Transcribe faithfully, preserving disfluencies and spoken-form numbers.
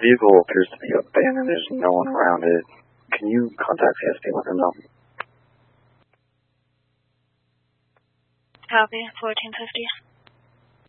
vehicle appears to be abandoned. There's no one around it. Can you contact C S P and let them know? Copy, fourteen fifty.